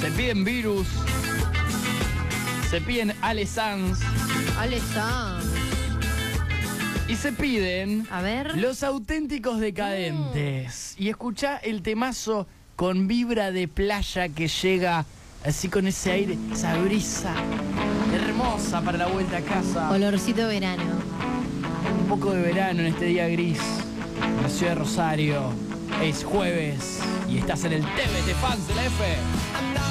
Se piden Virus. Se piden Ale Sanz. Ale Sanz. Y se piden A ver. Los Auténticos Decadentes. Y escuchá el temazo con vibra de playa que llega así con ese aire, esa brisa hermosa para la vuelta a casa. Olorcito verano. Un poco de verano en este día gris en la ciudad de Rosario. Es jueves y estás en el TVT Fans de la F.